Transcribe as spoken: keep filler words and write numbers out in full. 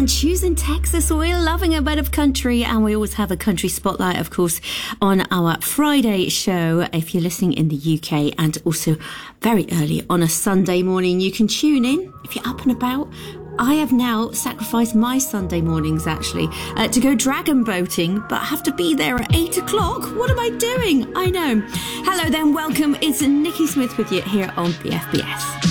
and choosing Texas. We're loving a bit of country, and we always have a country spotlight, of course, on our Friday show. If you're listening in the U K, and also very early on a Sunday morning, you can tune in if you're up and about. I have now sacrificed my Sunday mornings, actually, uh, to go dragon boating, but I have to be there at eight o'clock. What am I doing? I know. Hello then, welcome. It's Nikki Smith with you here on B F B S.